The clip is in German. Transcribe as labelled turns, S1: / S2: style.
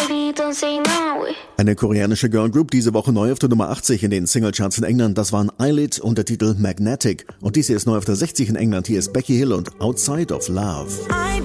S1: Eine koreanische Girlgroup, diese Woche neu auf der Nummer 80 in den Singlecharts in England. Das waren Eyelid und der Titel Magnetic. Und dies hier ist neu auf der 60 in England. Hier ist Becky Hill und Outside of Love.